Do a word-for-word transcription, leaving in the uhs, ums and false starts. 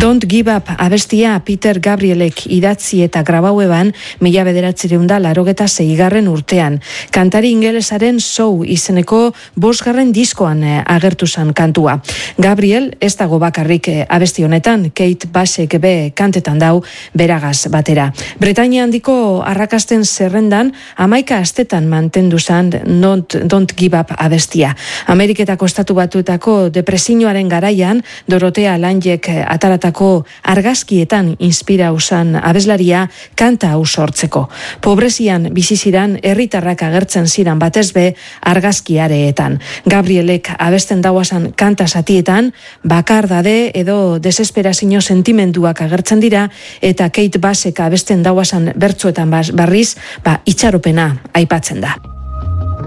Don't Give Up abestia Peter Gabrielek idatzi eta grabaueban mila bederatziehun eta laurogeta seigarren urtean. Kantari ingelesaren Show izeneko bosgarren diskoan agertu zan kantua. Gabriel ez dago bakarrik abesti honetan, Kate Bushek be kantetan dau beragaz batera. Bretainia handiko arrakasten zerrendan hamaika astetan mantendu zan Don't, Don't Give Up abestia. Ameriketako estatu batuetako depresioaren garaian Dorotea Lanjek ataratako argazkietan inspira usan abeslaria kanta hau sortzeko. Pobrezian bizi ziran herritarrak agertzen ziran batez be argazkiareetan. Gabrielek abesten dauasan kanta satietan bakardade edo desesperazio sentimenduak agertzen dira eta Kate Bushek abesten dauasan bertsoetan barriz ba itxaropena aipatzen da.